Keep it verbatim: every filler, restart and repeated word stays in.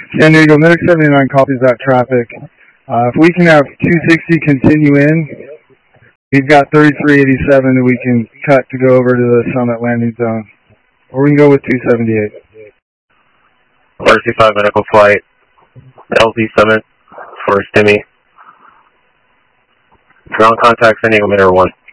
San Diego, Medic seventy-nine copies that traffic. Uh, if we can have two sixty continue in, we've got thirty-three eighty-seven that we can cut to go over to the Summit landing zone. Or we can go with two seventy-eight. R C five medical flight, L Z Summit for STEMI. Ground contact San Diego, Midway one.